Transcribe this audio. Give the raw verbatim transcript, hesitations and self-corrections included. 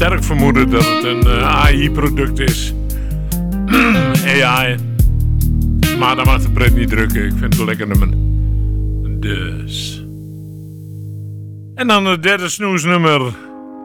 sterk vermoeden dat het een uh, A I-product is. A I. Maar dat mag de pret niet drukken. Ik vind het een lekker nummer. Dus. En dan het derde snoesnummer.